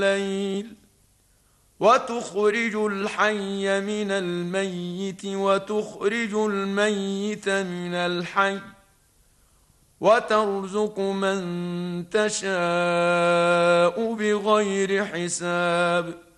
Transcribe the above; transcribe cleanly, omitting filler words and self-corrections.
الليل وتخرج الحي من الميت وتخرج الميت من الحي وترزق من تشاء بغير حساب.